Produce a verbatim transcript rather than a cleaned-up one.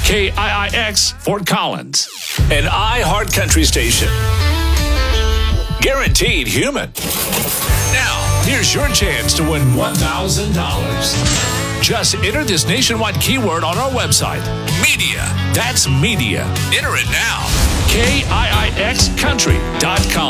K I I X Fort Collins. An iHeart Country station. Guaranteed human. Now, here's your chance to win one thousand dollars. Just enter this nationwide keyword on our website. Media. That's media. Enter it now. K I I X country dot com.